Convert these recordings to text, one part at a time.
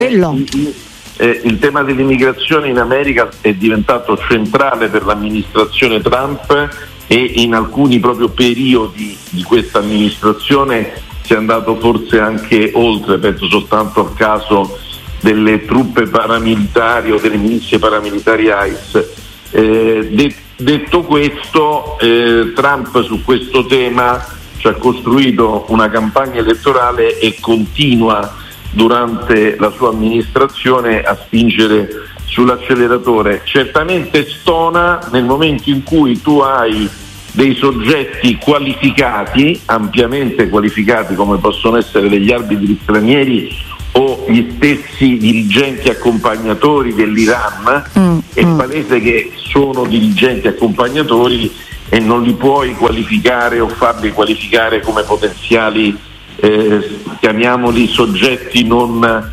Il tema dell'immigrazione in America è diventato centrale per l'amministrazione Trump e in alcuni proprio periodi di questa amministrazione si è andato forse anche oltre, penso soltanto al caso delle truppe paramilitari o delle milizie paramilitari ICE. Detto questo, Trump su questo tema ci ha costruito una campagna elettorale e continua durante la sua amministrazione a spingere sull'acceleratore. Certamente stona nel momento in cui tu hai dei soggetti qualificati, ampiamente qualificati, come possono essere degli arbitri stranieri o gli stessi dirigenti accompagnatori dell'Iran. È palese che sono dirigenti accompagnatori e non li puoi qualificare o farli qualificare come potenziali chiamiamoli soggetti non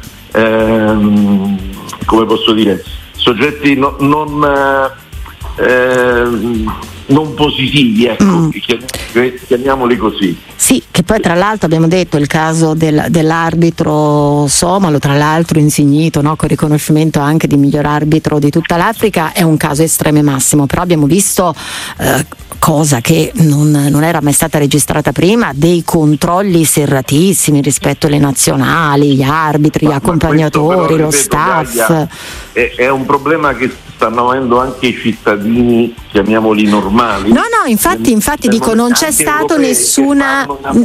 come posso dire, soggetti non positivi, ecco, chiamiamoli così. Sì, che poi tra l'altro abbiamo detto il caso dell'arbitro somalo, tra l'altro insignito, no, con riconoscimento anche di miglior arbitro di tutta l'Africa, è un caso estremo e massimo, però abbiamo visto cosa che non era mai stata registrata prima, dei controlli serratissimi rispetto alle nazionali, gli arbitri, gli accompagnatori, lo staff. Gaia, è un problema che stanno avendo anche i cittadini, chiamiamoli normali. No, infatti dico, non c'è stato nessuna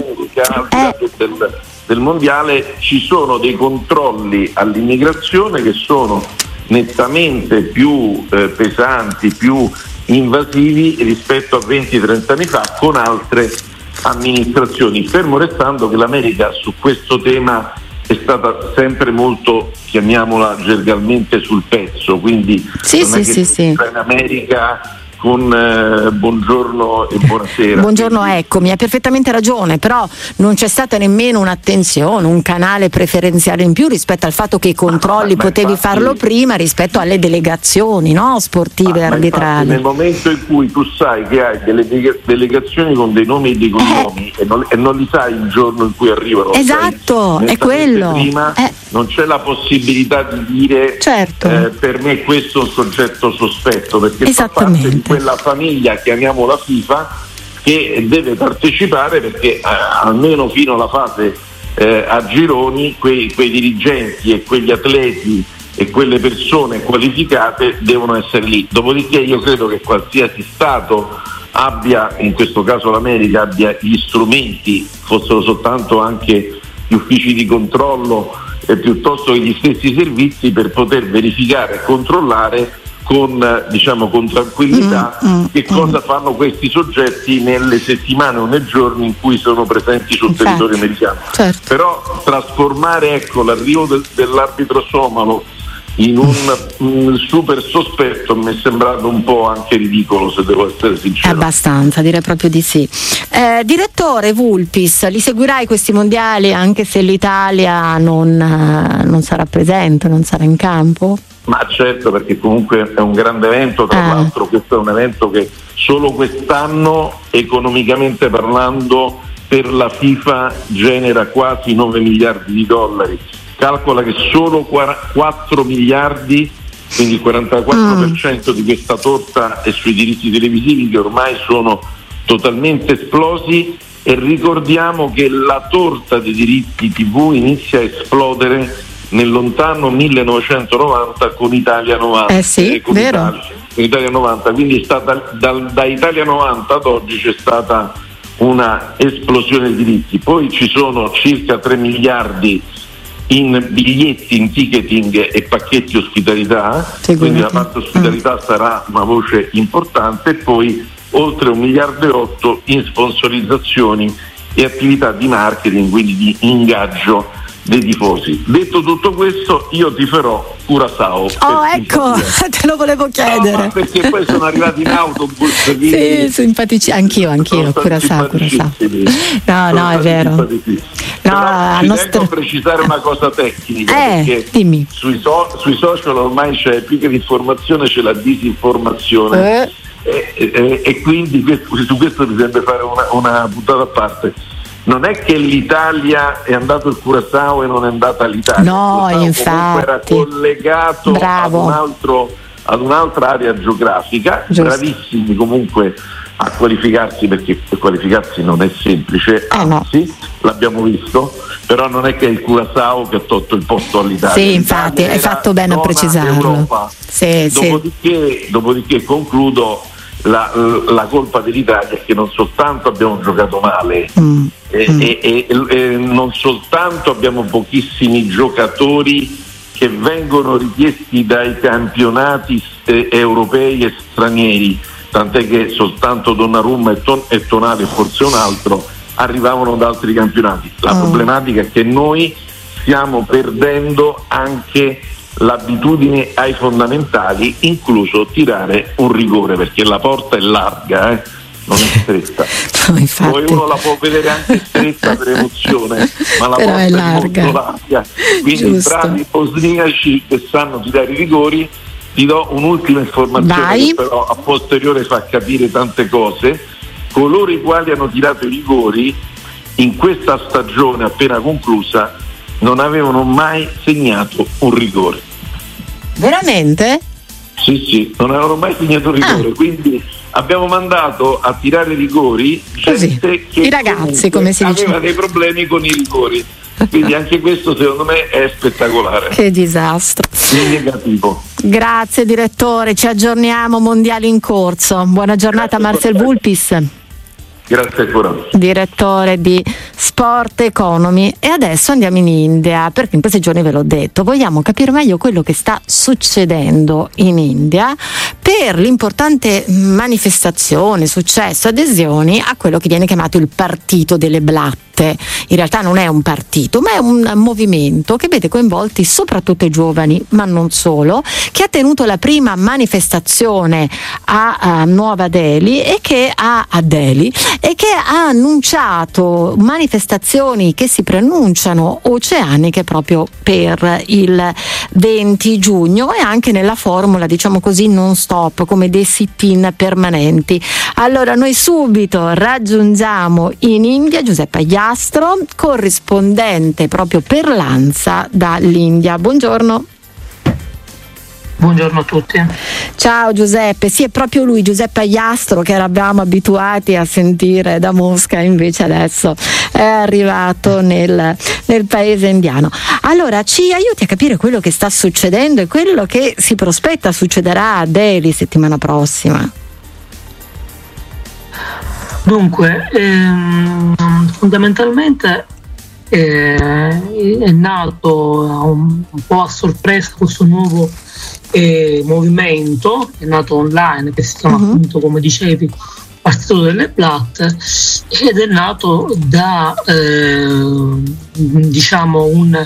del mondiale. Ci sono dei controlli all'immigrazione che sono nettamente più pesanti, più invasivi rispetto a 20-30 anni fa con altre amministrazioni, fermo restando che l'America su questo tema è stata sempre molto, chiamiamola gergalmente, sul pezzo, quindi in America con buongiorno e buonasera. Buongiorno, eccomi, hai perfettamente ragione, però non c'è stata nemmeno un'attenzione, un canale preferenziale in più rispetto al fatto che i controlli potevi farlo prima rispetto alle delegazioni, no, sportive arbitrali. Nel momento in cui tu sai che hai delle delegazioni con dei nomi e dei cognomi e non li sai il giorno in cui arrivano, esatto, è quello. Prima, non c'è la possibilità di dire per me questo è un soggetto sospetto, perché fa parte di quella famiglia, chiamiamola FIFA, che deve partecipare, perché almeno fino alla fase a gironi quei dirigenti e quegli atleti e quelle persone qualificate devono essere lì. Dopodiché io credo che qualsiasi Stato abbia, in questo caso l'America, abbia gli strumenti, fossero soltanto anche gli uffici di controllo piuttosto che gli stessi servizi, per poter verificare e controllare con tranquillità che cosa fanno questi soggetti nelle settimane o nei giorni in cui sono presenti sul territorio americano. Però trasformare l'arrivo dell'arbitro somalo in un super sospetto mi è sembrato un po' anche ridicolo, se devo essere sincero. Abbastanza, direi proprio di sì. Direttore Vulpis, li seguirai questi mondiali anche se l'Italia non sarà presente, non sarà in campo? Ma certo, perché comunque è un grande evento, tra l'altro questo è un evento che solo quest'anno, economicamente parlando, per la FIFA genera quasi 9 miliardi di dollari. Calcola che solo 4 miliardi, quindi il 44% di questa torta, è sui diritti televisivi, che ormai sono totalmente esplosi, e ricordiamo che la torta dei diritti TV inizia a esplodere nel lontano 1990 con Italia 90. Vero. Italia 90, quindi è stata da Italia 90 ad oggi c'è stata una esplosione di diritti. Poi ci sono circa 3 miliardi in biglietti, in ticketing e pacchetti ospitalità, quindi la parte ospitalità sarà una voce importante, e poi oltre 1,8 miliardi in sponsorizzazioni e attività di marketing, quindi di ingaggio dei tifosi. Detto tutto questo, io tiferò Curaçao. Ecco, te lo volevo chiedere. No, perché poi sono arrivati in autobus. Sì, simpatici, anch'io, Curaçao. No, è vero. Devo precisare una cosa tecnica, perché dimmi. Sui social ormai c'è più che l'informazione, c'è la disinformazione. E quindi su questo bisogna fare una puntata a parte. non è che l'Italia è andato il Curaçao e non è andata l'Italia. No, infatti era collegato ad un'altra area geografica. Giusto. Bravissimi comunque a qualificarsi, perché per qualificarsi non è semplice, anzi l'abbiamo visto, però non è che è il Curaçao che ha tolto il posto all'Italia. Sì, infatti hai fatto bene a precisarlo. Sì, dopodiché concludo, la colpa dell'Italia è che non soltanto abbiamo giocato male e non soltanto abbiamo pochissimi giocatori che vengono richiesti dai campionati europei e stranieri, tant'è che soltanto Donnarumma e Tonali e forse un altro arrivavano da altri campionati. La problematica è che noi stiamo perdendo anche l'abitudine ai fondamentali, incluso tirare un rigore, perché la porta è larga, non è stretta. No, infatti. Poi uno la può vedere anche stretta per emozione, ma la però porta è larga. molto larga. Quindi bravi bosniaci che sanno tirare i rigori. Ti do un'ultima informazione che però a posteriore fa capire tante cose. Coloro i quali hanno tirato i rigori in questa stagione appena conclusa non avevano mai segnato un rigore. Veramente? Sì, non avevano mai segnato un rigore, quindi abbiamo mandato a tirare rigori gente che i ragazzi, come si dice, aveva dei problemi con i rigori. Quindi anche questo secondo me è spettacolare. Che disastro. In negativo. Grazie direttore, ci aggiorniamo, mondiali in corso. Buona giornata. Grazie, Marcel Vulpis. Grazie ancora. Direttore di Sport Economy. E adesso andiamo in India, perché in questi giorni ve l'ho detto, vogliamo capire meglio quello che sta succedendo in India per l'importante manifestazione, successo, adesioni a quello che viene chiamato il partito delle blatte. In realtà non è un partito, ma è un movimento che vede coinvolti soprattutto i giovani, ma non solo, che ha tenuto la prima manifestazione a Nuova Delhi e che ha annunciato manifestazioni che si preannunciano oceaniche proprio per il 20 giugno e anche nella formula, diciamo così, non stop, come dei sit-in permanenti. Allora noi subito raggiungiamo in India Giuseppe Agliastro, corrispondente proprio per l'ANSA dall'India. Buongiorno. Buongiorno a tutti. Ciao Giuseppe, sì, è proprio lui, Giuseppe Agliastro, che eravamo abituati a sentire da Mosca, invece adesso è arrivato nel paese indiano. Allora ci aiuti a capire quello che sta succedendo e quello che si prospetta succederà a Delhi settimana prossima. Dunque, fondamentalmente è nato un po' a sorpresa questo nuovo movimento, è nato online, che si chiama appunto, come dicevi, Partito delle Blatte, ed è nato da diciamo un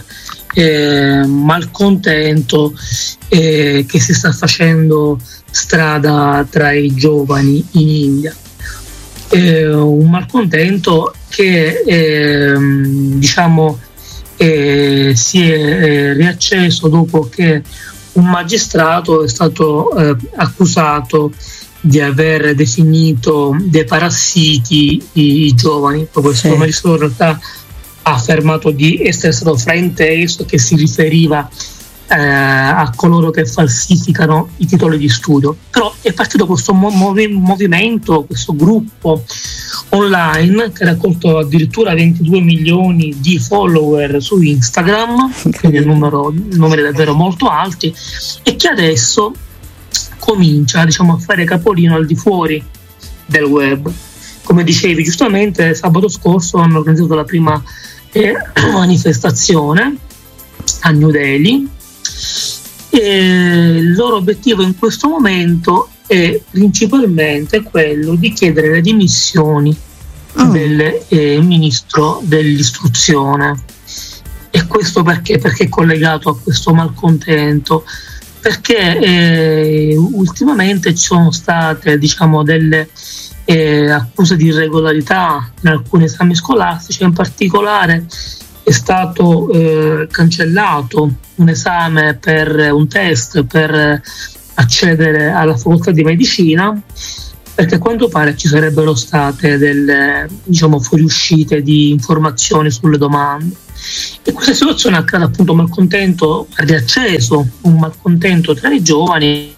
malcontento che si sta facendo strada tra i giovani in India. Un malcontento che diciamo si è riacceso dopo che un magistrato è stato accusato di aver definito dei parassiti i giovani. Questo magistrato in realtà ha affermato di essere stato frainteso, che si riferiva a coloro che falsificano i titoli di studio. Però è partito questo movimento, questo gruppo online che ha raccolto addirittura 22 milioni di follower su Instagram, quindi numeri davvero molto alti, e che adesso comincia, diciamo, a fare capolino al di fuori del web. Come dicevi giustamente, sabato scorso hanno organizzato la prima manifestazione a New Delhi. E il loro obiettivo in questo momento è principalmente quello di chiedere le dimissioni del ministro dell'istruzione. E questo perché è collegato a questo malcontento? Perché ultimamente ci sono state, diciamo, delle accuse di irregolarità in alcuni esami scolastici. In particolare è stato cancellato un esame per un test per accedere alla facoltà di medicina, perché a quanto pare ci sarebbero state delle fuoriuscite di informazioni sulle domande. E questa situazione ha creato appunto malcontento, ha riacceso un malcontento tra i giovani.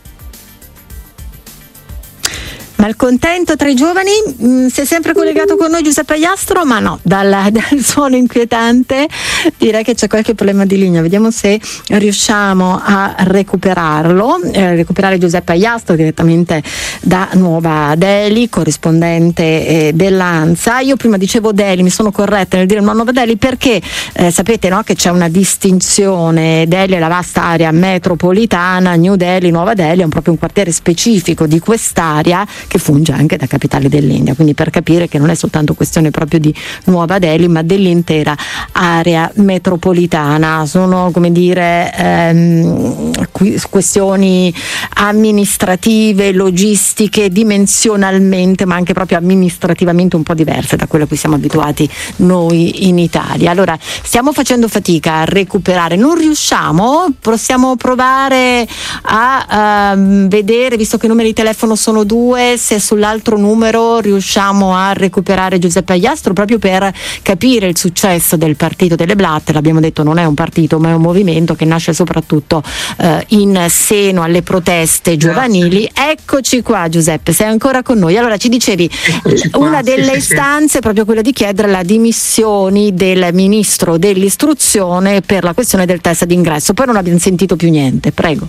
Malcontento tra i giovani, sei sempre collegato con noi Giuseppe Aiastro, ma no, dal suono inquietante direi che c'è qualche problema di linea, vediamo se riusciamo a recuperare Giuseppe Aiastro direttamente da Nuova Delhi, corrispondente dell'ANSA. Io prima dicevo Delhi, mi sono corretta nel dire Nuova Delhi perché sapete, no, che c'è una distinzione. Delhi è la vasta area metropolitana, New Delhi, Nuova Delhi è proprio un quartiere specifico di quest'area che funge anche da capitale dell'India, quindi per capire che non è soltanto questione proprio di Nuova Delhi ma dell'intera area metropolitana. Sono, come dire, questioni amministrative, logistiche, dimensionalmente ma anche proprio amministrativamente un po' diverse da quello a cui siamo abituati noi in Italia. Allora stiamo facendo fatica a recuperare, non riusciamo, possiamo provare a vedere, visto che i numeri di telefono sono due, se sull'altro numero riusciamo a recuperare Giuseppe Aiastro, proprio per capire il successo del partito delle Blatte. L'abbiamo detto, non è un partito ma è un movimento che nasce soprattutto in seno alle proteste giovanili. Eccoci qua Giuseppe, sei ancora con noi. Allora ci dicevi, una delle istanze è proprio quella di chiedere la dimissioni del ministro dell'istruzione per la questione del test d'ingresso, poi non abbiamo sentito più niente, prego.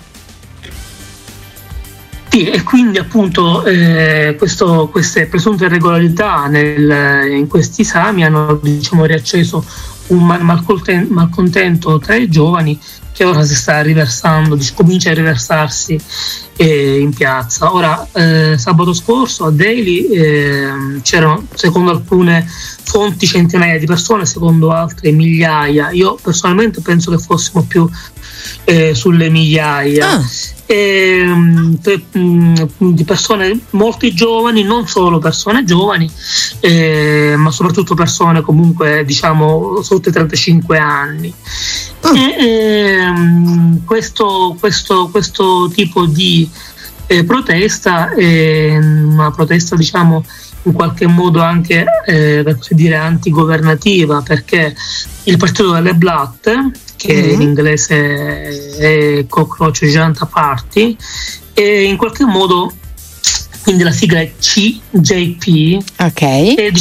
Sì, e quindi appunto queste presunte irregolarità in questi esami hanno riacceso un malcontento tra i giovani che ora si sta riversando, comincia a riversarsi in piazza. Ora, sabato scorso a Delhi c'erano, secondo alcune fonti, centinaia di persone, secondo altre migliaia. Io personalmente penso che fossimo più sulle migliaia. Di persone, molti giovani, non solo persone giovani, ma soprattutto persone comunque sotto i 35 anni. Questo tipo di protesta è una protesta in qualche modo anche per così dire antigovernativa, perché il partito delle Blatte, che in inglese è Cockroach Janta Party, e in qualche modo, quindi la sigla è CJP, e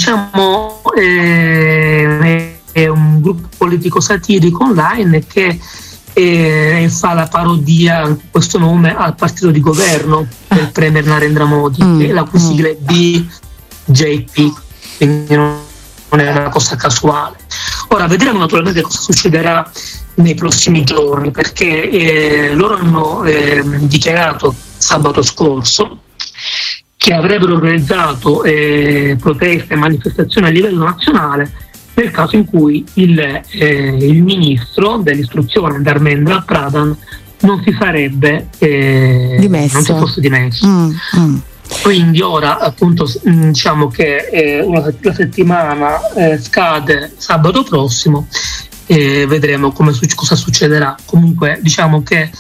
è un gruppo politico satirico online che fa la parodia, in questo nome, al partito di governo del premier Narendra Modi, la cui sigla è BJP, quindi non è una cosa casuale. Ora vedremo naturalmente cosa succederà nei prossimi giorni, perché loro hanno dichiarato sabato scorso che avrebbero organizzato proteste e manifestazioni a livello nazionale nel caso in cui il ministro dell'istruzione Dharmendra Pradhan non si sarebbe dimesso. Non si fosse dimesso. Quindi ora appunto diciamo che la settimana scade sabato prossimo e vedremo cosa succederà. Comunque diciamo che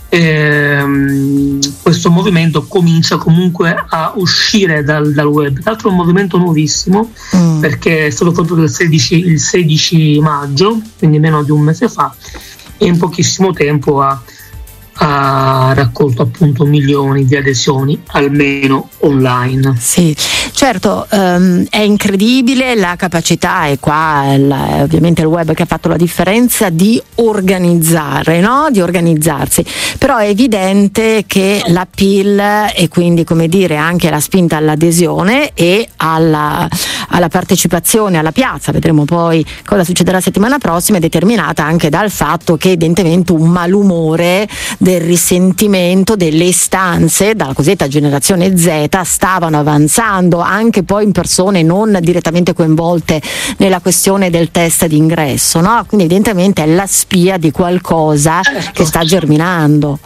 questo movimento comincia comunque a uscire dal web. Tra l'altro è un movimento nuovissimo, perché è stato prodotto il 16 maggio, quindi meno di un mese fa, e in pochissimo tempo ha raccolto appunto milioni di adesioni, almeno online. Sì, certo, è incredibile la capacità, e qua ovviamente il web che ha fatto la differenza, di organizzare, no? Di organizzarsi, però è evidente che l'appeal e quindi, come dire, anche la spinta all'adesione e alla partecipazione alla piazza, vedremo poi cosa succederà la settimana prossima, è determinata anche dal fatto che evidentemente un malumore del risentimento delle istanze dalla cosiddetta generazione Z stavano avanzando anche poi in persone non direttamente coinvolte nella questione del test d'ingresso, no? Quindi evidentemente è la spia di qualcosa che sta germinando.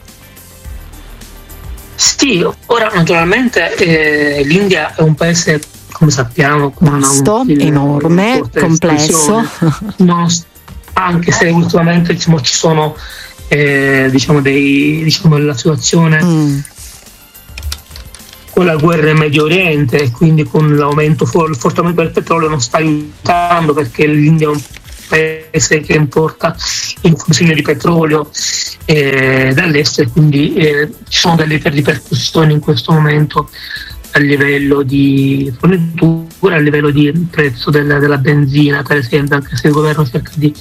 Sì, ora naturalmente l'India è un paese, come sappiamo, vasto, enorme, complesso, anche se ultimamente ci sono la situazione con la guerra in Medio Oriente e quindi con l'aumento, il forte aumento del petrolio non sta aiutando, perché l'India è un paese che importa in funzione di petrolio dall'est, e quindi ci sono delle ripercussioni in questo momento a livello di fornitura, a livello di prezzo della benzina, per esempio, anche se il governo cerca di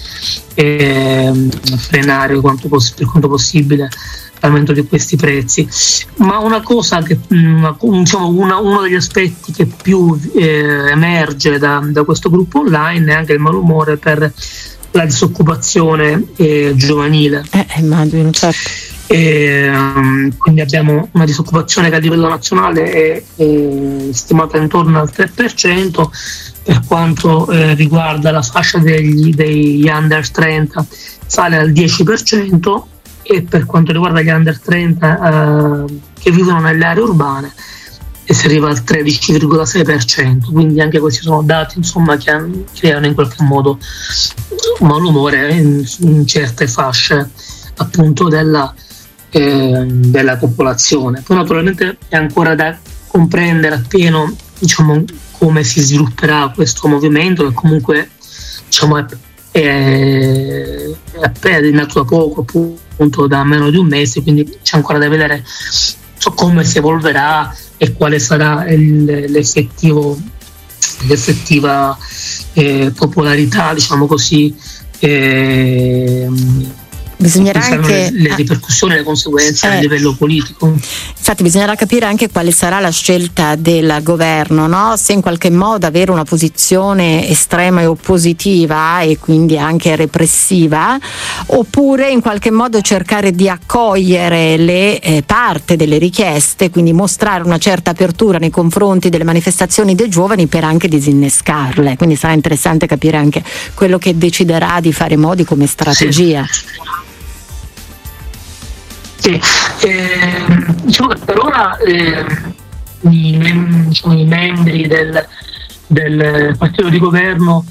frenare per quanto possibile l'aumento di questi prezzi. Ma una cosa che uno degli aspetti che più emerge da questo gruppo online è anche il malumore per la disoccupazione giovanile. Immagino, certo. Quindi abbiamo una disoccupazione che a livello nazionale è stimata intorno al 3%, per quanto riguarda la fascia degli under 30 sale al 10%, e per quanto riguarda gli under 30 che vivono nelle aree urbane si arriva al 13,6%. Quindi anche questi sono dati, insomma, che creano in qualche modo malumore in certe fasce appunto della popolazione. Poi naturalmente è ancora da comprendere appieno, diciamo, come si svilupperà questo movimento, che comunque, diciamo, è nato da poco, appunto da meno di un mese, quindi c'è ancora da vedere come si evolverà e quale sarà l'effettiva popolarità, diciamo così, bisognerà anche le ripercussioni e le conseguenze a livello politico. Infatti bisognerà capire anche quale sarà la scelta del governo, no? Se in qualche modo avere una posizione estrema e oppositiva e quindi anche repressiva, oppure in qualche modo cercare di accogliere le parte delle richieste, quindi mostrare una certa apertura nei confronti delle manifestazioni dei giovani per anche disinnescarle. Quindi sarà interessante capire anche quello che deciderà di fare Modi come strategia. Sì, diciamo che per ora i membri del partito di governo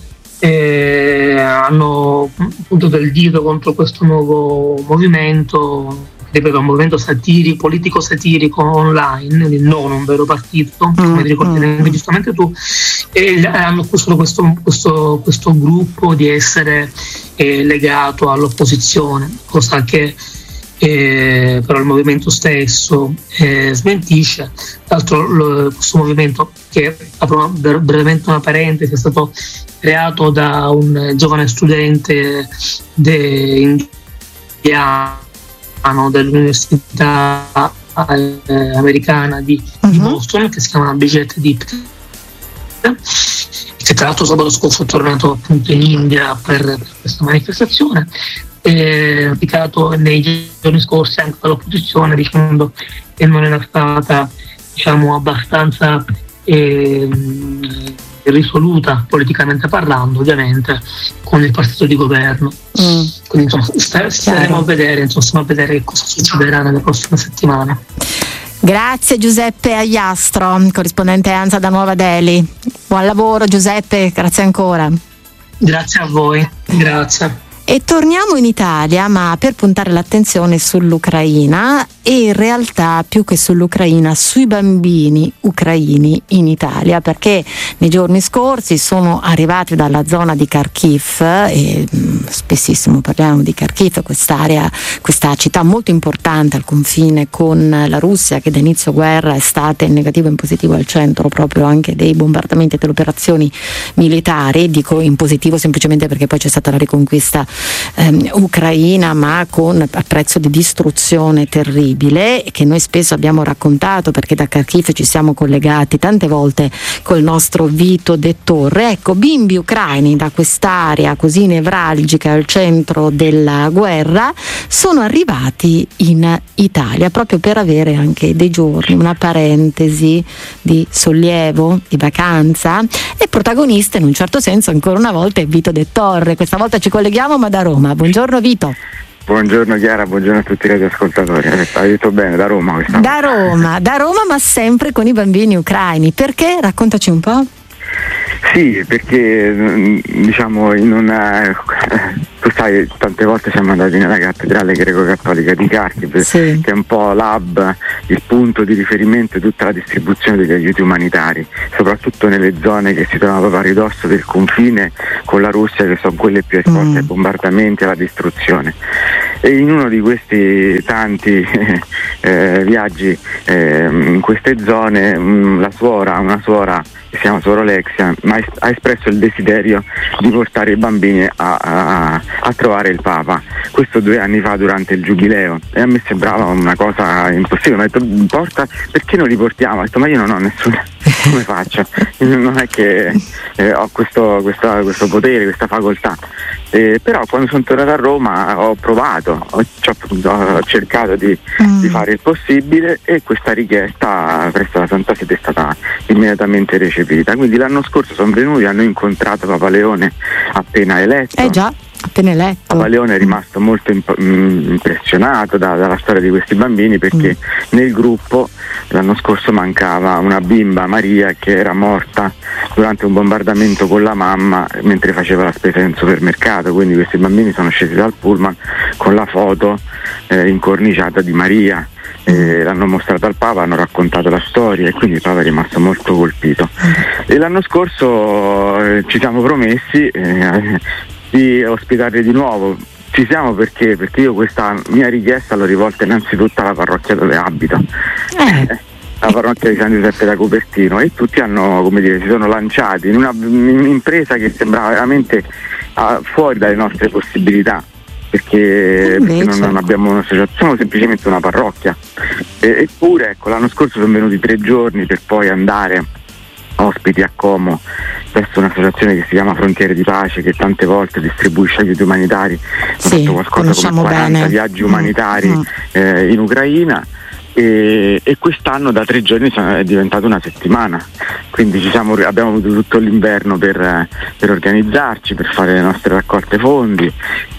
hanno punto del dito contro questo nuovo movimento, ripeto, un movimento politico-satirico online, quindi non un vero partito, come ricordi anche giustamente tu, e hanno accusato questo gruppo di essere legato all'opposizione, cosa che però il movimento stesso smentisce. Tra l'altro questo movimento, che apro brevemente una parentesi, è stato creato da un giovane studente indiano dell'università americana di Boston, che si chiama Abhijit Deep, che tra l'altro sabato scorso è tornato appunto in India per questa manifestazione, criticato nei giorni scorsi anche dall'opposizione, dicendo che non era stata, diciamo, abbastanza risoluta politicamente parlando, ovviamente, con il partito di governo. Quindi insomma stiamo a vedere che cosa succederà nelle prossime settimane. Grazie Giuseppe Agliastro, corrispondente ANSA da Nuova Delhi. Buon lavoro Giuseppe, grazie ancora. Grazie a voi, grazie. E torniamo in Italia, ma per puntare l'attenzione sull'Ucraina, e in realtà più che sull'Ucraina, sui bambini ucraini in Italia, perché nei giorni scorsi sono arrivati dalla zona di Kharkiv, e spessissimo parliamo di Kharkiv, questa città molto importante al confine con la Russia, che da inizio guerra è stata in negativo e in positivo al centro proprio anche dei bombardamenti e delle operazioni militari. Dico in positivo semplicemente perché poi c'è stata la riconquista ucraina, ma a prezzo di distruzione terribile, che noi spesso abbiamo raccontato perché da Kharkiv ci siamo collegati tante volte col nostro Vito De Torre. Ecco, bimbi ucraini da quest'area così nevralgica al centro della guerra sono arrivati in Italia proprio per avere anche dei giorni, una parentesi di sollievo, di vacanza, e protagonista in un certo senso ancora una volta è Vito De Torre. Questa volta ci colleghiamo ma da Roma. Buongiorno Vito. Buongiorno Chiara, buongiorno a tutti i radioascoltatori. Hai detto bene, da Roma questa volta. Da Roma, ma sempre con i bambini ucraini. Perché? Raccontaci un po'. Sì, perché diciamo in una tu sai, tante volte siamo andati nella cattedrale greco-cattolica di Kharkiv, sì, che è un po' l'hub, il punto di riferimento di tutta la distribuzione degli aiuti umanitari, soprattutto nelle zone che si trovano proprio a ridosso del confine con la Russia, che sono quelle più esposte ai bombardamenti e alla distruzione. E in uno di questi tanti viaggi in queste zone, una suora che si chiama Suor Alexia, ha espresso il desiderio di portare i bambini a trovare il Papa. Questo 2 anni fa durante il Giubileo, e a me sembrava una cosa impossibile. Mi ha detto: porta, perché non li portiamo? Ho detto: ma io non ho nessuno, come faccio? Non è che ho questo potere, questa facoltà. Però quando sono tornato a Roma ho provato, ho cercato di fare il possibile, e questa richiesta presso la Santa Sede è stata immediatamente recepita. Quindi l'anno scorso sono venuti, hanno incontrato Papa Leone appena eletto. Già, appena eletto. Papa Leone è rimasto molto impressionato dalla storia di questi bambini, perché nel gruppo l'anno scorso mancava una bimba, Maria, che era morta durante un bombardamento con la mamma mentre faceva la spesa in supermercato. Quindi questi bambini sono scesi dal pullman con la foto incorniciata di Maria. L'hanno mostrato al Papa, hanno raccontato la storia, e quindi il Papa è rimasto molto colpito. E l'anno scorso ci siamo promessi di ospitarli di nuovo. Ci siamo perché io questa mia richiesta l'ho rivolta innanzitutto alla parrocchia dove abito, la parrocchia di San Giuseppe da Cupertino, e tutti hanno, come dire, si sono lanciati in un'impresa che sembrava veramente fuori dalle nostre possibilità, perché non abbiamo un'associazione, siamo semplicemente una parrocchia. Eppure, ecco, l'anno scorso sono venuti 3 giorni per poi andare ospiti a Como presso un'associazione che si chiama Frontiere di Pace, che tante volte distribuisce aiuti umanitari. Hanno fatto qualcosa come 40 viaggi umanitari in Ucraina, e quest'anno da 3 giorni è diventata una settimana. Quindi abbiamo avuto tutto l'inverno per organizzarci, per fare le nostre raccolte fondi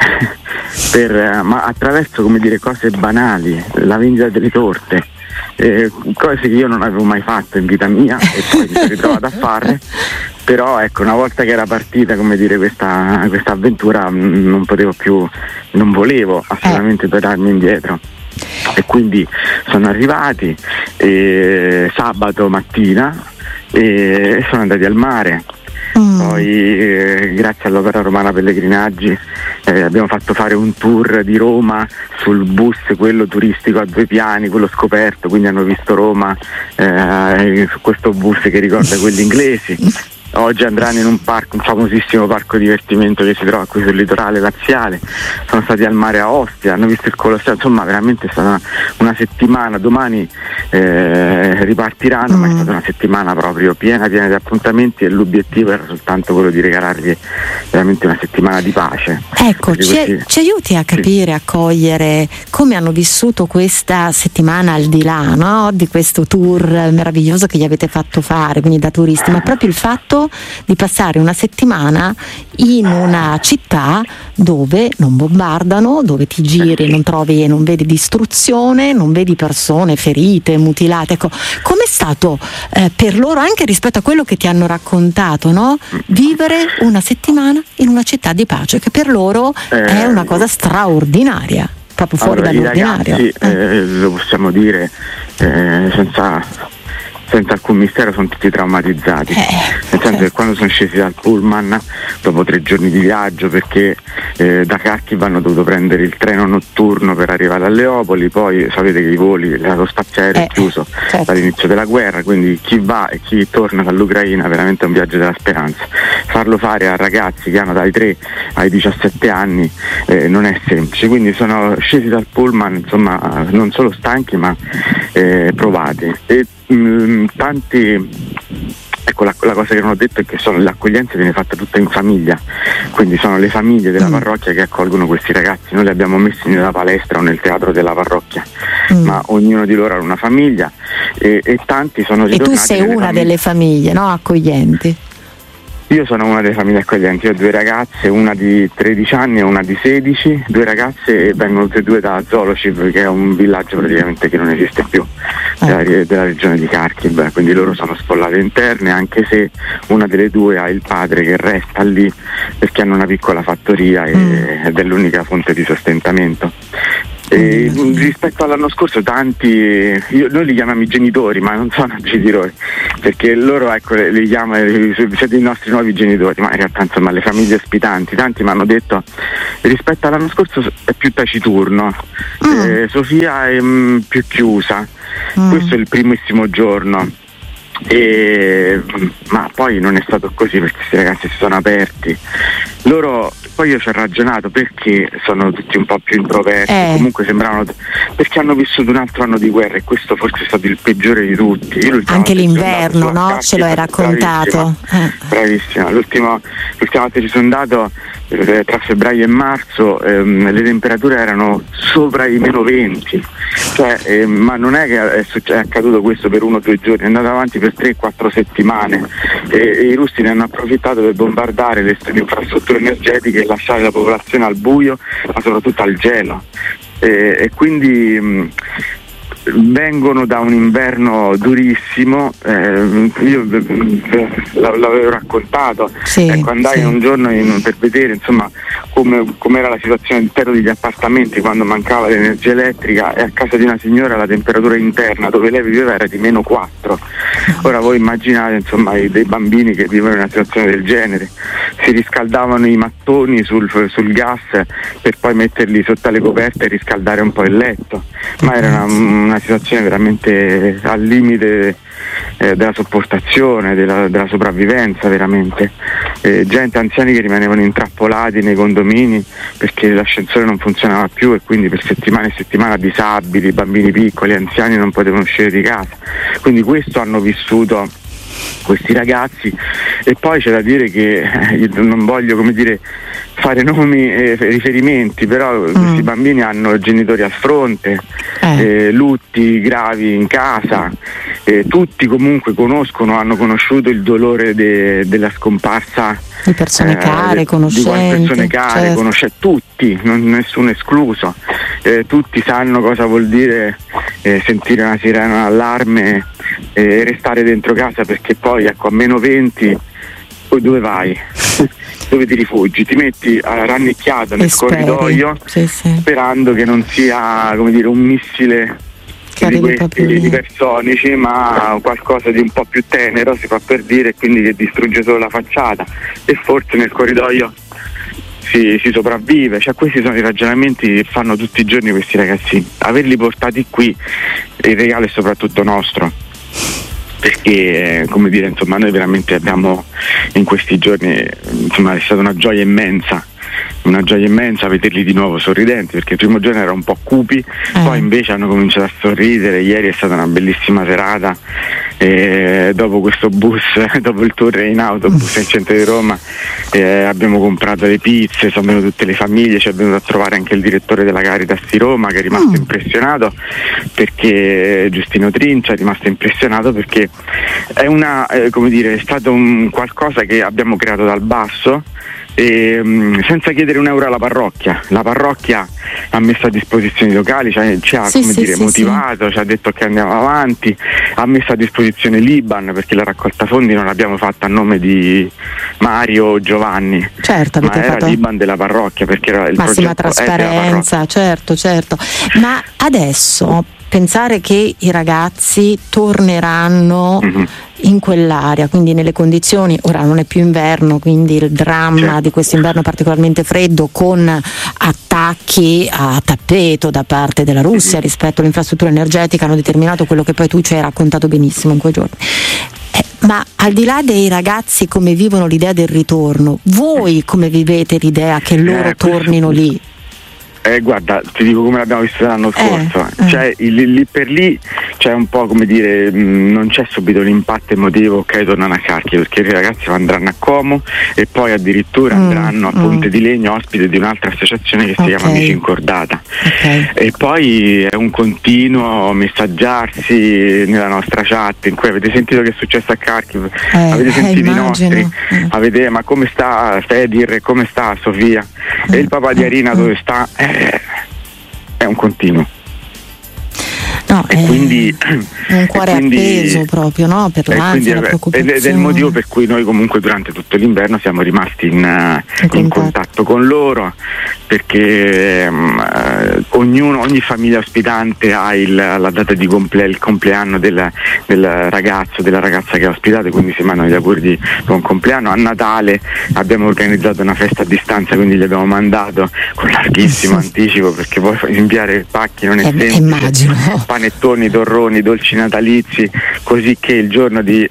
ma attraverso, come dire, cose banali, la vendita delle torte, cose che io non avevo mai fatto in vita mia, e poi mi sono ritrovato a farle. Però ecco, una volta che era partita, come dire, questa avventura, non volevo assolutamente tornarmi indietro. E quindi sono arrivati sabato mattina e sono andati al mare. Poi grazie all'Opera Romana Pellegrinaggi abbiamo fatto fare un tour di Roma sul bus, quello turistico a 2 piani, quello scoperto, quindi hanno visto Roma su questo bus che ricorda quelli inglesi. Oggi andranno in un famosissimo parco divertimento che si trova qui sul litorale laziale. Sono stati al mare a Ostia, hanno visto il Colosseo. Insomma, veramente è stata una settimana. Domani ripartiranno, ma è stata una settimana proprio piena di appuntamenti, e l'obiettivo era soltanto quello di regalargli veramente una settimana di pace. Ecco, ci aiuti a capire, a cogliere come hanno vissuto questa settimana, al di là, no, di questo tour meraviglioso che gli avete fatto fare, quindi da turisti, ma proprio il fatto di passare una settimana in una città dove non bombardano, dove ti giri, non vedi distruzione, non vedi persone ferite, mutilate. Ecco, com'è stato per loro, anche rispetto a quello che ti hanno raccontato, no? Vivere una settimana in una città di pace, che per loro è una cosa straordinaria, proprio fuori dall'ordinario. I ragazzi, lo possiamo dire senza alcun mistero, sono tutti traumatizzati, nel senso che quando sono scesi dal pullman dopo 3 giorni di viaggio, perché da Kharkiv hanno dovuto prendere il treno notturno per arrivare a Leopoli, poi sapete che i voli, lo spazio aereo è chiuso dall'inizio della guerra, quindi chi va e chi torna dall'Ucraina è veramente un viaggio della speranza. Farlo fare a ragazzi che hanno dai 3 ai 17 anni non è semplice, quindi sono scesi dal pullman, insomma, non solo stanchi ma provati. E tanti, ecco, la cosa che non ho detto è che l'accoglienza viene fatta tutta in famiglia, quindi sono le famiglie della parrocchia che accolgono questi ragazzi. Non li abbiamo messi nella palestra o nel teatro della parrocchia, ma ognuno di loro ha una famiglia, e tanti sono ritornati. E tu sei una delle famiglie, no, accoglienti? Io sono una delle famiglie accoglienti, io ho 2 ragazze, una di 13 anni e una di 16, 2 ragazze, e vengono tutte e 2 da Zolochiv, che è un villaggio praticamente che non esiste più, della regione di Kharkiv, quindi loro sono sfollate interne, anche se una delle 2 ha il padre che resta lì perché hanno una piccola fattoria ed è l'unica fonte di sostentamento. Rispetto all'anno scorso noi li chiamiamo i genitori, ma non sono genitori, perché loro li chiamano, siete i nostri nuovi genitori, ma in realtà insomma le famiglie ospitanti, tanti mi hanno detto rispetto all'anno scorso è più taciturno, Sofia è più chiusa, questo è il primissimo giorno. Ma poi non è stato così, perché questi ragazzi si sono aperti. Poi io ci ho ragionato perché sono tutti un po' più introversi, comunque sembravano, perché hanno vissuto un altro anno di guerra, e questo forse è stato il peggiore di tutti. Anche l'inverno, no? Ce lo hai raccontato. Bravissima. L'ultima volta che ci sono andato, tra febbraio e marzo, le temperature erano sopra i meno 20, ma non è che è accaduto questo per 1 o 2 giorni, è andato avanti per 3-4 settimane, e i russi ne hanno approfittato per bombardare le infrastrutture energetiche e lasciare la popolazione al buio, ma soprattutto al gelo, e quindi vengono da un inverno durissimo. Io l'avevo raccontato, andai un giorno per vedere insomma come era la situazione all'interno degli appartamenti quando mancava l'energia elettrica, e a casa di una signora la temperatura interna dove lei viveva era di -4. Ora voi immaginate insomma dei bambini che vivono in una situazione del genere, si riscaldavano i mattoni sul gas per poi metterli sotto le coperte e riscaldare un po' il letto, ma era una situazione veramente al limite della sopportazione, della sopravvivenza veramente. Gente, anziani che rimanevano intrappolati nei condomini perché l'ascensore non funzionava più, e quindi per settimane e settimane disabili, bambini piccoli, anziani non potevano uscire di casa. Quindi questo hanno vissuto questi ragazzi. E poi c'è da dire che non voglio fare nomi e riferimenti, però questi bambini hanno genitori al fronte, lutti gravi in casa, tutti comunque hanno conosciuto il dolore della scomparsa di persone care, conoscenti, persone care, certo. Tutti, nessuno escluso, tutti sanno cosa vuol dire sentire una sirena d'allarme e restare dentro casa, perché poi a -20 poi dove vai? Dove ti rifugi? Ti metti rannicchiato nel corridoio, sperando che non sia un missile di questi ipersonici, ma qualcosa di un po' più tenero, si fa per dire, quindi che distrugge solo la facciata, e forse nel corridoio si sopravvive. Questi sono i ragionamenti che fanno tutti i giorni questi ragazzi. Averli portati qui, il regalo è soprattutto nostro, perché noi veramente abbiamo in questi giorni, è stata una gioia immensa vederli di nuovo sorridenti, perché il primo giorno era un po' cupi, poi invece hanno cominciato a sorridere. Ieri è stata una bellissima serata, dopo questo bus, dopo il tour in autobus nel centro di Roma, abbiamo comprato le pizze, sono venute tutte le famiglie, ci è venuto a trovare anche il direttore della Caritas di Roma, che è rimasto impressionato, perché Giustino Trincia è rimasto impressionato perché è stato un qualcosa che abbiamo creato dal basso, senza chiedere un euro alla parrocchia. La parrocchia ha messo a disposizione i locali, ci ha motivato, ci ha detto che andiamo avanti, ha messo a disposizione l'Iban, perché la raccolta fondi non l'abbiamo fatta a nome di Mario o Giovanni, ma era l'Iban della parrocchia, perché era il massima trasparenza, certo. Ma adesso pensare che i ragazzi torneranno in quell'area, quindi nelle condizioni, ora non è più inverno, quindi il dramma di questo inverno particolarmente freddo, con attacchi a tappeto da parte della Russia rispetto all'infrastruttura energetica, hanno determinato quello che poi tu ci hai raccontato benissimo in quei giorni. Ma al di là dei ragazzi come vivono l'idea del ritorno, voi come vivete l'idea che loro tornino lì? Guarda, ti dico come l'abbiamo visto l'anno scorso, lì per lì c'è un po', come dire, non c'è subito l'impatto emotivo, ok, tornano a Kharkiv, perché i ragazzi andranno a Como e poi addirittura andranno a Ponte di Legno, ospite di un'altra associazione che si chiama Amici in Cordata. E poi è un continuo messaggiarsi nella nostra chat in cui avete sentito che è successo a Kharkiv, avete sentito i nostri, ma come sta Fedir, come sta Sofia, e il papà di Arina dove sta, è un continuo. No, e quindi un cuore appeso proprio, no? Per l'ansia, la preoccupazione. Ed è il motivo per cui noi comunque durante tutto l'inverno siamo rimasti in contatto con loro, perché ogni famiglia ospitante ha la data di il compleanno del ragazzo, della ragazza che ha ospitato, quindi si mandano gli auguri di buon compleanno. A Natale abbiamo organizzato una festa a distanza, quindi gli abbiamo mandato con larghissimo anticipo, perché poi inviare pacchi non è semplice. Immagino. Panettoni, torroni, dolci natalizi, così che il giorno di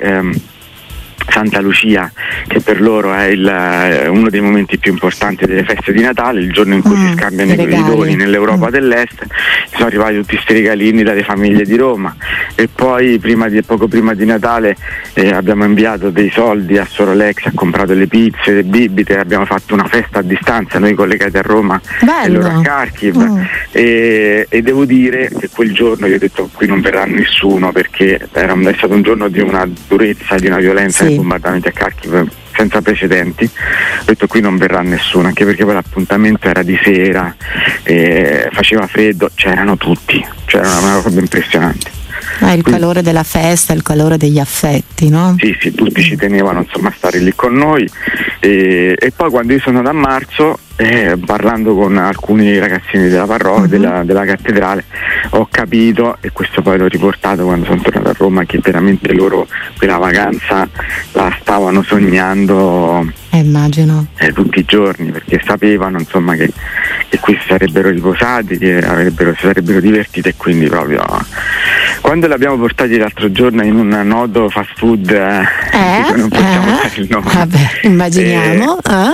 Santa Lucia, che per loro è uno dei momenti più importanti delle feste di Natale, il giorno in cui si scambiano i doni nell'Europa dell'Est, sono arrivati tutti questi regalini dalle famiglie di Roma. E poi poco prima di Natale abbiamo inviato dei soldi a Sorolex, ha comprato le pizze, le bibite, abbiamo fatto una festa a distanza, noi collegati a Roma e loro a Kharkiv. E devo dire che quel giorno io ho detto qui non verrà nessuno, perché è stato un giorno di una durezza, di una violenza, dei bombardamenti a Kharkiv senza precedenti. Ho detto qui non verrà nessuno, anche perché poi l'appuntamento era di sera, faceva freddo, c'erano tutti, c'era una cosa impressionante. Il calore della festa, il calore degli affetti, no? Sì, tutti ci tenevano a stare lì con noi, e poi quando io sono andato a marzo, parlando con alcuni ragazzini della parrocchia, della cattedrale, ho capito, e questo poi l'ho riportato quando sono tornato a Roma, che veramente loro quella vacanza la stavano sognando immagino tutti i giorni, perché sapevano insomma che qui si sarebbero riposati, che si sarebbero divertiti, e quindi proprio quando l'abbiamo portati l'altro giorno in un noto fast food, non possiamo dare il nome, vabbè, immaginiamo,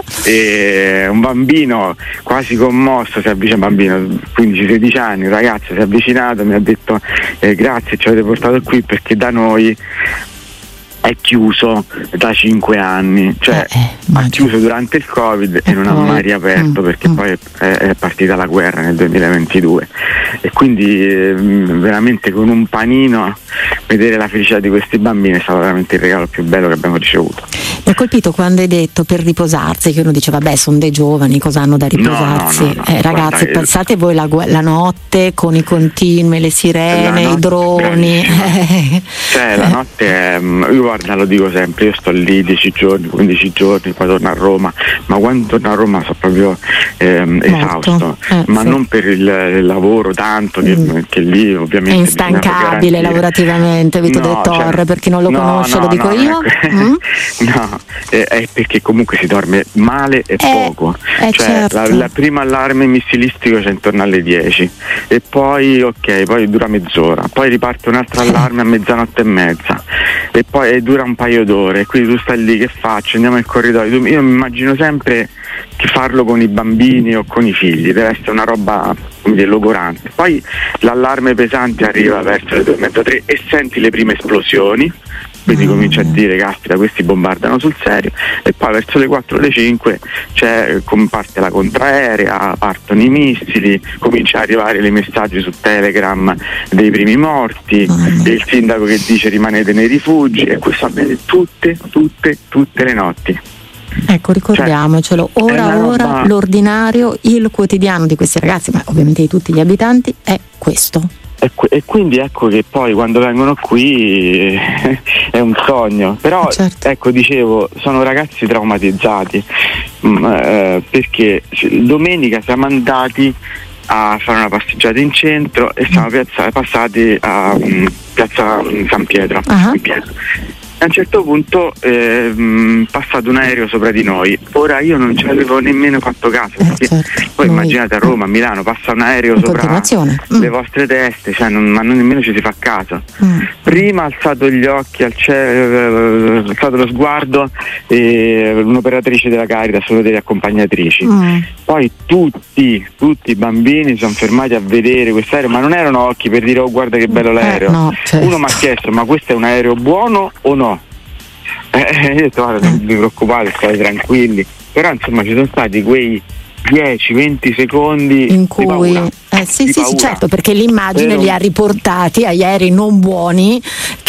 un bambino quasi commosso si avvicina, 15-16 anni, un ragazzo si è avvicinato, mi ha detto grazie, ci avete portato qui perché da noi è chiuso da 5 anni, cioè ha chiuso durante il Covid e non ha mai riaperto, perché poi è partita la guerra nel 2022, e quindi veramente con un panino vedere la felicità di questi bambini è stato veramente il regalo più bello che abbiamo ricevuto. Mi ha colpito quando hai detto per riposarsi, che uno dice vabbè, sono dei giovani, cosa hanno da riposarsi? No, ragazzi, guarda, pensate voi la notte con i continui, le sirene, i droni. Cioè la notte io guarda, lo dico sempre, io sto lì 10 giorni, 15 giorni, poi torno a Roma, ma quando torno a Roma sono proprio esausto, ma non per il lavoro tanto, che lì ovviamente è instancabile lavorativamente Vito del Torre, per chi non lo conosce, lo dico io. È perché comunque si dorme male e poco, cioè certo. la prima allarme missilistico c'è intorno alle 10 e poi poi dura mezz'ora, poi riparte un'altra allarme a mezzanotte e mezza e poi dura un paio d'ore, e quindi tu stai lì, che faccio? Andiamo nel corridoio. Io mi immagino sempre che farlo con i bambini o con i figli deve essere una roba logorante. Poi l'allarme pesante arriva verso le 2:30, 3 e senti le prime esplosioni, quindi comincia a dire caspita, questi bombardano sul serio, e poi verso le 4 o le 5 parte la contraerea, partono i missili, comincia ad arrivare i messaggi su Telegram dei primi morti, e il sindaco che dice rimanete nei rifugi, e questo avviene tutte le notti. Ecco, ricordiamocelo, ora l'ordinario, il quotidiano di questi ragazzi, ma ovviamente di tutti gli abitanti, è questo. E quindi ecco che poi quando vengono qui è un sogno, però certo. Ecco, dicevo, sono ragazzi traumatizzati, perché domenica siamo andati a fare una passeggiata in centro e siamo passati a Piazza San Pietro. A un certo punto passato un aereo sopra di noi. Ora io non ci avevo nemmeno fatto caso, perché poi immaginate a Roma, a Milano, passa un aereo sopra le vostre teste, cioè ma non nemmeno ci si fa caso. Prima ha alzato gli occhi al cielo, alzato lo sguardo un'operatrice della Caritas, solo delle accompagnatrici. Poi tutti i bambini sono fermati a vedere quest'aereo, ma non erano occhi per dire oh guarda che bello l'aereo. Uno mi ha chiesto ma questo è un aereo buono o no? Io ho detto guarda, non vi preoccupate, state tranquilli. Però insomma ci sono stati quei 10-20 secondi in cui sì, certo, perché l'immagine li ha riportati a aerei non buoni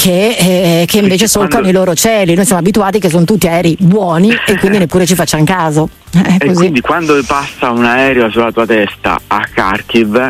che invece solcano i loro cieli. Noi siamo abituati che sono tutti aerei buoni e quindi neppure ci facciamo caso. E quindi quando passa un aereo sulla tua testa a Kharkiv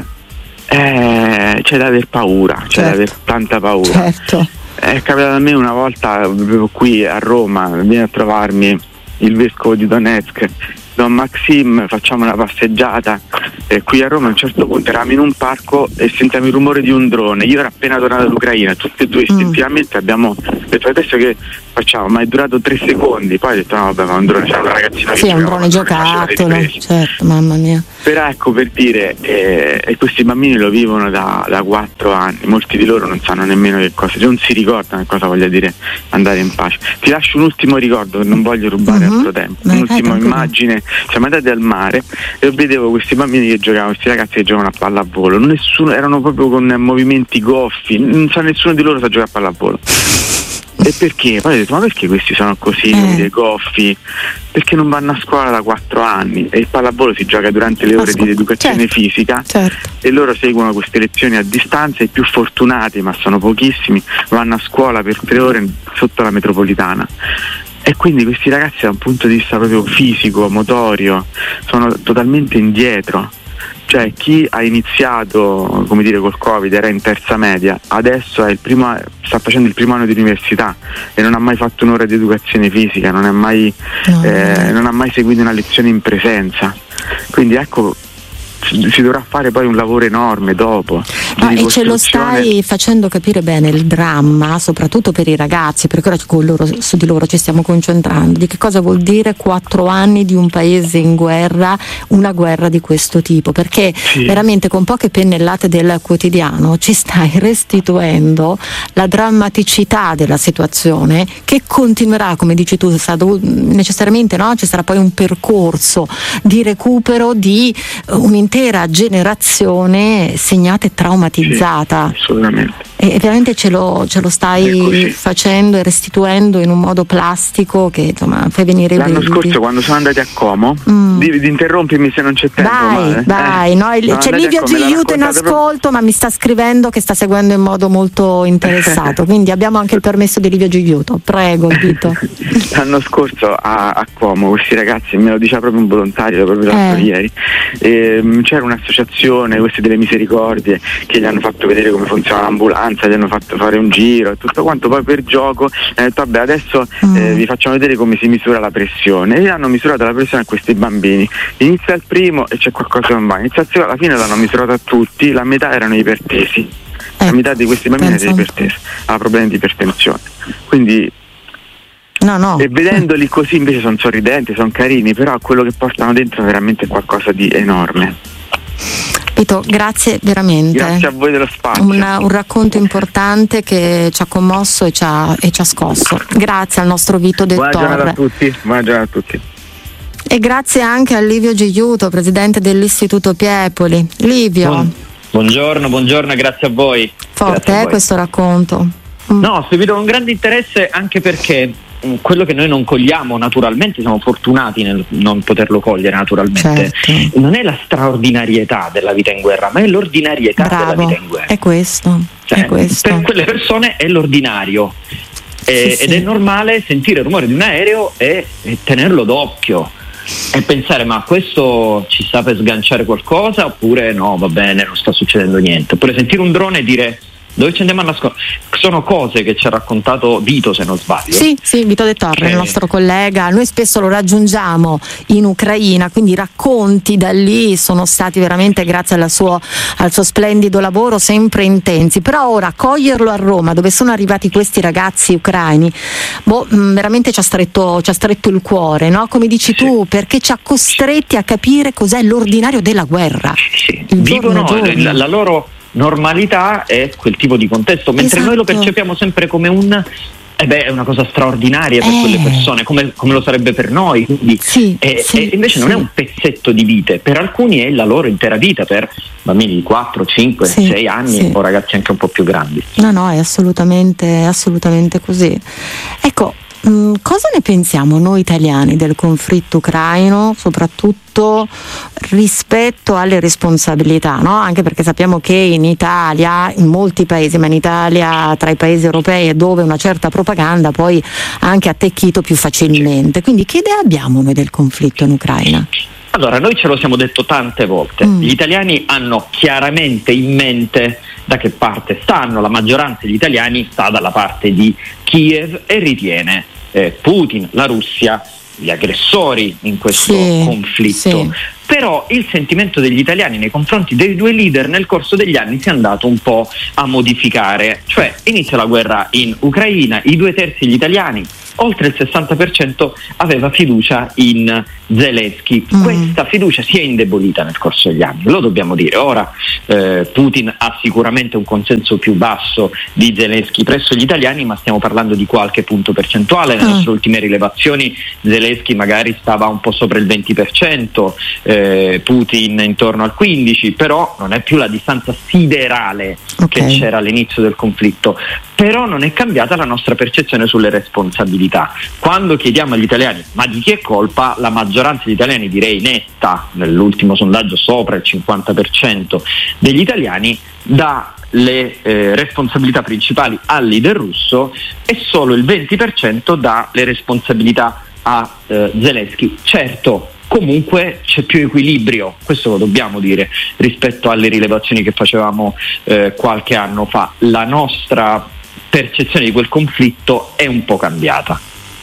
c'è da aver paura, c'è da aver tanta paura. Certo. È capitato a me una volta proprio qui a Roma, viene a trovarmi il vescovo di Donetsk, Don Maxim, facciamo una passeggiata qui a Roma. A un certo punto eravamo in un parco e sentiamo il rumore di un drone. Io ero appena tornato dall'Ucraina, tutti e due istintivamente abbiamo detto adesso che facciamo, ma è durato 3 secondi, poi ho detto no vabbè, ma un drone, c'è una ragazzina che è un drone giocattolo, certo, mamma mia. Però ecco, per dire, e questi bambini lo vivono da 4 anni, molti di loro non sanno nemmeno che cosa, non si ricordano che cosa voglia dire andare in pace. Ti lascio un ultimo ricordo, non voglio rubare altro tempo, un'ultima immagine. Siamo andati al mare e vedevo questi bambini che giocavano, questi ragazzi che giocano a pallavolo, nessuno, erano proprio con movimenti goffi, non sa, nessuno di loro sa giocare a pallavolo. E perché? Poi ho detto ma perché questi sono così dei goffi? Perché non vanno a scuola da 4 anni e il pallavolo si gioca durante le ore di educazione fisica, e loro seguono queste lezioni a distanza. I più fortunati, ma sono pochissimi, vanno a scuola per 3 ore sotto la metropolitana. E quindi questi ragazzi da un punto di vista proprio fisico, motorio, sono totalmente indietro. Cioè chi ha iniziato, come dire, col Covid, era in terza media, adesso sta facendo il primo anno di università e non ha mai fatto un'ora di educazione fisica, non ha mai seguito una lezione in presenza. Quindi ecco, si dovrà fare poi un lavoro enorme dopo. E ce lo stai facendo capire bene il dramma, soprattutto per i ragazzi, perché ora su di loro ci stiamo concentrando, di che cosa vuol dire 4 anni di un paese in guerra, una guerra di questo tipo, perché veramente con poche pennellate del quotidiano ci stai restituendo la drammaticità della situazione, che continuerà, come dici tu, necessariamente ci sarà poi un percorso di recupero di un'intera generazione segnata e traumatizzata. Assolutamente. E veramente ce lo stai facendo e restituendo in un modo plastico che insomma fa venire i brividi. L'anno scorso quando sono andati a Como, di interrompermi se non c'è tempo. Vai, c'è Livio Gigliuto in ascolto, ma mi sta scrivendo che sta seguendo in modo molto interessato, quindi abbiamo anche il permesso di Livio Gigliuto. Prego, Vito. L'anno scorso a Como questi ragazzi, me lo diceva proprio un volontario, proprio l'altro ieri, c'era un'associazione, queste delle Misericordie, che gli hanno fatto vedere come funziona l'ambulanza, gli hanno fatto fare un giro e tutto quanto. Poi per gioco ha detto vabbè adesso vi facciamo vedere come si misura la pressione, e gli hanno misurato la pressione a questi bambini. Inizia il primo e c'è qualcosa che non va, inizia il secondo, alla fine l'hanno misurato a tutti, la metà erano ipertesi, la metà di questi bambini era ipertesi, aveva problemi di ipertensione. Quindi e vedendoli così invece sono sorridenti, sono carini, però quello che portano dentro è veramente qualcosa di enorme. Vito, grazie veramente. Grazie a voi dello spazio. Un racconto importante che ci ha commosso e ci ha scosso. Grazie al nostro Vito Del Torre. Buona giornata a tutti. E grazie anche a Livio Gigliuto, presidente dell'Istituto Piepoli. Livio. Buongiorno, grazie a voi. Forte questo racconto. No, ho seguito con grande interesse, anche perché quello che noi non cogliamo naturalmente, siamo fortunati nel non poterlo cogliere naturalmente, non è la straordinarietà della vita in guerra, ma è l'ordinarietà della vita in guerra. È questo. Per quelle persone è l'ordinario. Ed è normale sentire il rumore di un aereo e tenerlo d'occhio e pensare ma questo ci sta per sganciare qualcosa, oppure no, va bene, non sta succedendo niente, oppure sentire un drone e dire Dove ci andiamo a nascondere? Sono cose che ci ha raccontato Vito, se non sbaglio. Sì, Vito De Torre, il nostro collega. Noi spesso lo raggiungiamo in Ucraina, quindi i racconti da lì sono stati veramente, grazie al suo splendido lavoro, sempre intensi. Però ora coglierlo a Roma, dove sono arrivati questi ragazzi ucraini, veramente ci ha stretto il cuore, no? Come dici tu, perché ci ha costretti a capire cos'è l'ordinario della guerra. Sì. Vivono la loro normalità è quel tipo di contesto, mentre noi lo percepiamo sempre come è una cosa straordinaria per quelle persone, come lo sarebbe per noi, quindi, invece non è un pezzetto di vite, per alcuni è la loro intera vita, per bambini di 4, 5, 6 anni o ragazzi anche un po' più grandi. No, è assolutamente così. Ecco, cosa ne pensiamo noi italiani del conflitto ucraino, soprattutto rispetto alle responsabilità, no? Anche perché sappiamo che in Italia, in molti paesi, ma in Italia tra i paesi europei è dove una certa propaganda poi ha anche attecchito più facilmente. Quindi che idea abbiamo noi del conflitto in Ucraina? Allora, noi ce lo siamo detto tante volte, gli italiani hanno chiaramente in mente da che parte stanno, la maggioranza degli italiani sta dalla parte di Kiev e ritiene Putin, la Russia, gli aggressori in questo conflitto. Però il sentimento degli italiani nei confronti dei due leader nel corso degli anni si è andato un po' a modificare, cioè inizia la guerra in Ucraina, i 2/3 degli italiani, oltre il 60% aveva fiducia in Zelensky. Questa fiducia si è indebolita nel corso degli anni, lo dobbiamo dire. Ora Putin ha sicuramente un consenso più basso di Zelensky presso gli italiani, ma stiamo parlando di qualche punto percentuale. Le nostre ultime rilevazioni Zelensky magari stava un po' sopra il 20%, Putin intorno al 15%, però non è più la distanza siderale che c'era all'inizio del conflitto. Però non è cambiata la nostra percezione sulle responsabilità. Quando chiediamo agli italiani ma di chi è colpa, la maggioranza degli italiani, direi netta, nell'ultimo sondaggio sopra il 50% degli italiani, dà le responsabilità principali al leader russo e solo il 20% dà le responsabilità a Zelensky. Certo, comunque c'è più equilibrio, questo lo dobbiamo dire, rispetto alle rilevazioni che facevamo qualche anno fa. La nostra percezione di quel conflitto è un po' cambiata.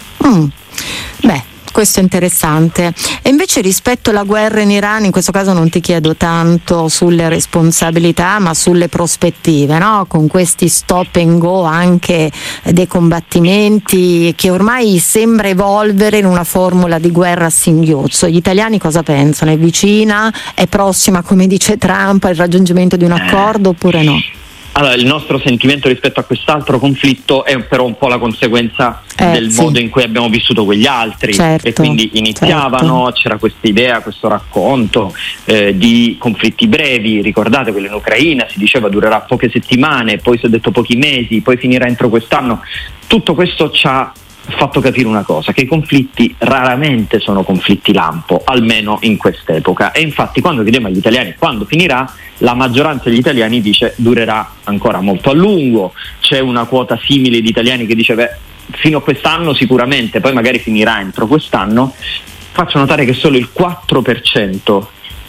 Questo è interessante. E invece rispetto alla guerra in Iran, in questo caso non ti chiedo tanto sulle responsabilità ma sulle prospettive, no? Con questi stop and go anche dei combattimenti che ormai sembra evolvere in una formula di guerra a singhiozzo. Gli italiani cosa pensano? È vicina? È prossima, come dice Trump, al raggiungimento di un accordo oppure no? Allora, il nostro sentimento rispetto a quest'altro conflitto è però un po' la conseguenza del modo in cui abbiamo vissuto quegli altri, e quindi iniziavano, c'era questa idea, questo racconto di conflitti brevi. Ricordate quello in Ucraina, si diceva durerà poche settimane, poi si è detto pochi mesi, poi finirà entro quest'anno. Tutto questo ci ha fatto capire una cosa, che i conflitti raramente sono conflitti lampo, almeno in quest'epoca, e infatti quando chiediamo agli italiani quando finirà, la maggioranza degli italiani dice durerà ancora molto a lungo. C'è una quota simile di italiani che dice fino a quest'anno sicuramente, poi magari finirà entro quest'anno. Faccio notare che solo il 4%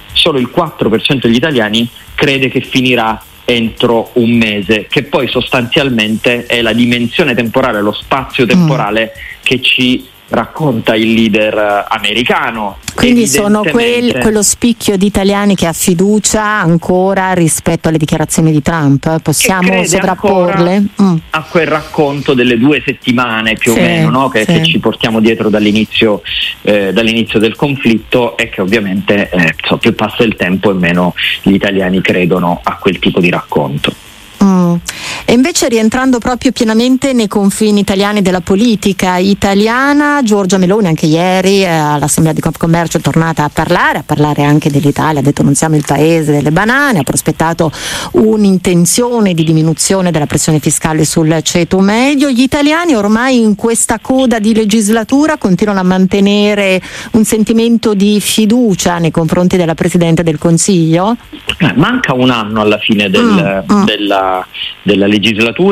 degli italiani crede che finirà entro un mese, che poi sostanzialmente è la dimensione temporale, lo spazio temporale che ci racconta il leader americano. Quindi sono quello spicchio di italiani che ha fiducia ancora rispetto alle dichiarazioni di Trump. Possiamo sovrapporle a quel racconto delle 2 settimane più o meno, no? che ci portiamo dietro dall'inizio del conflitto, e che ovviamente più passa il tempo e meno gli italiani credono a quel tipo di racconto. E invece, rientrando proprio pienamente nei confini italiani della politica italiana, Giorgia Meloni anche ieri all'Assemblea di Confcommercio è tornata a parlare anche dell'Italia, ha detto non siamo il paese delle banane, ha prospettato un'intenzione di diminuzione della pressione fiscale sul ceto medio. Gli italiani ormai in questa coda di legislatura continuano a mantenere un sentimento di fiducia nei confronti della Presidente del Consiglio? Manca un anno alla fine della legislatura,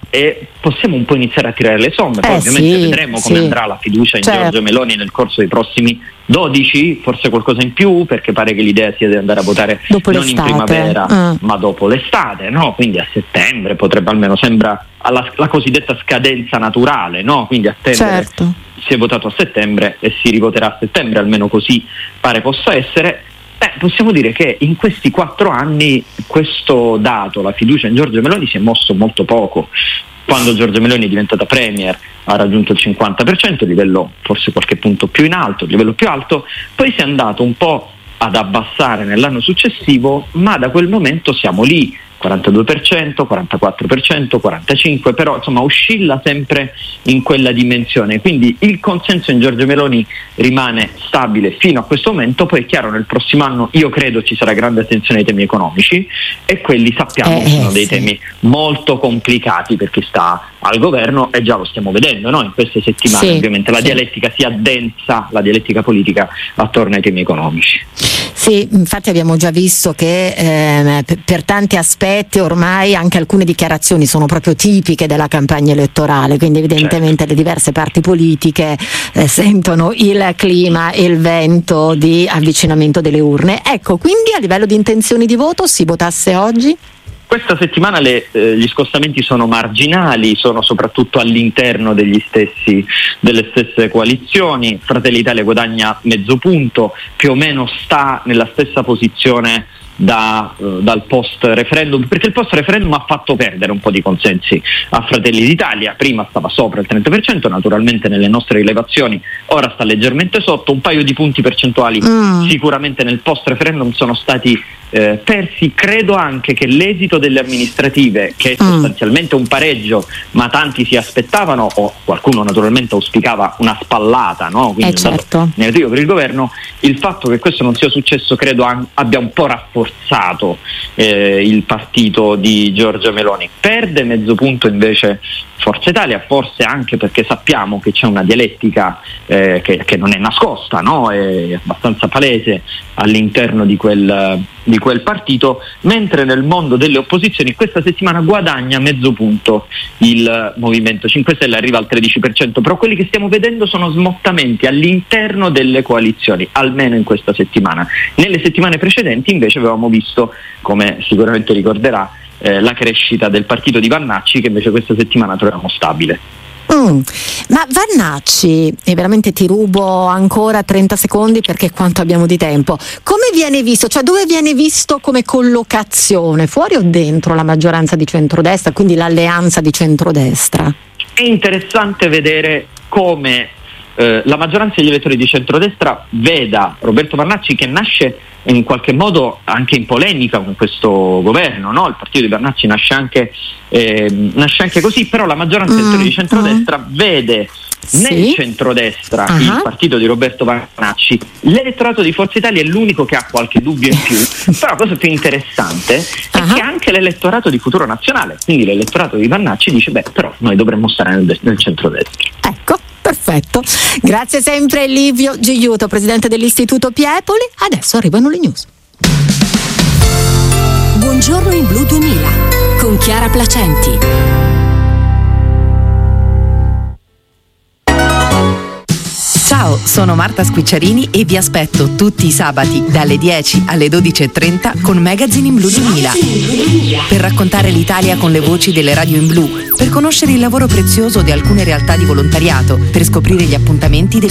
e possiamo un po' iniziare a tirare le somme. Poi ovviamente vedremo come andrà la fiducia in Giorgia Meloni nel corso dei prossimi 12, forse qualcosa in più, perché pare che l'idea sia di andare a votare dopo non l'estate. In primavera ma dopo l'estate, no? Quindi a settembre potrebbe, almeno sembra la cosiddetta scadenza naturale, no? Quindi attendere, si è votato a settembre e si rivoterà a settembre, almeno così pare possa essere. Possiamo dire che in questi 4 anni questo dato, la fiducia in Giorgia Meloni, si è mosso molto poco. Quando Giorgia Meloni è diventata premier ha raggiunto il 50%, il livello forse qualche punto più in alto, il livello più alto, poi si è andato un po' ad abbassare nell'anno successivo, ma da quel momento siamo lì, 42%, 44%, 45%, però insomma oscilla sempre in quella dimensione, quindi il consenso in Giorgia Meloni rimane stabile fino a questo momento. Poi è chiaro, nel prossimo anno io credo ci sarà grande attenzione ai temi economici, e quelli sappiamo che sono dei temi molto complicati per chi sta al governo, e già lo stiamo vedendo, no? In queste settimane ovviamente la dialettica si addensa, la dialettica politica attorno ai temi economici. Sì, infatti abbiamo già visto che per tanti aspetti ormai anche alcune dichiarazioni sono proprio tipiche della campagna elettorale, quindi evidentemente le diverse parti politiche sentono il clima e il vento di avvicinamento delle urne. Ecco, quindi a livello di intenzioni di voto si votasse oggi? Questa settimana gli scostamenti sono marginali, sono soprattutto all'interno delle stesse coalizioni. Fratelli d'Italia guadagna mezzo punto, più o meno sta nella stessa posizione dal post referendum, perché il post referendum ha fatto perdere un po' di consensi a Fratelli d'Italia. Prima stava sopra il 30%, naturalmente nelle nostre rilevazioni ora sta leggermente sotto, un paio di punti percentuali sicuramente nel post referendum sono stati persi. Credo anche che l'esito delle amministrative, che è sostanzialmente un pareggio, ma tanti si aspettavano, o qualcuno naturalmente auspicava una spallata, no? Quindi negativo per il governo, il fatto che questo non sia successo credo abbia un po' rafforzato il partito di Giorgia Meloni. Perde mezzo punto invece Forza Italia, forse anche perché sappiamo che c'è una dialettica che non è nascosta, no? È abbastanza palese all'interno di quel partito, mentre nel mondo delle opposizioni questa settimana guadagna mezzo punto il Movimento 5 Stelle, arriva al 13%, però quelli che stiamo vedendo sono smottamenti all'interno delle coalizioni, almeno in questa settimana. Nelle settimane precedenti invece avevamo visto, come sicuramente ricorderà, la crescita del partito di Vannacci, che invece questa settimana troviamo stabile. Ma Vannacci, e veramente ti rubo ancora 30 secondi perché quanto abbiamo di tempo, come viene visto, cioè dove viene visto come collocazione, fuori o dentro la maggioranza di centrodestra, quindi l'alleanza di centrodestra? È interessante vedere come la maggioranza degli elettori di centrodestra veda Roberto Vannacci, che nasce in qualche modo anche in polemica con questo governo, no? Il partito di Vannacci nasce anche così, però la maggioranza degli elettori di centrodestra vede nel centrodestra il partito di Roberto Vannacci. L'elettorato di Forza Italia è l'unico che ha qualche dubbio in più, però la cosa più interessante è che anche l'elettorato di Futuro Nazionale, quindi l'elettorato di Vannacci, dice però noi dovremmo stare nel centrodestra. Ecco. Perfetto, grazie sempre Livio Gigliuto, presidente dell'Istituto Piepoli. Adesso arrivano le news. Buongiorno in Blu 2000 con Chiara Placenti. Ciao, sono Marta Squicciarini e vi aspetto tutti i sabati dalle 10 alle 12.30 con Magazine in Blu 2000 per raccontare l'Italia con le voci delle radio in blu, per conoscere il lavoro prezioso di alcune realtà di volontariato, per scoprire gli appuntamenti del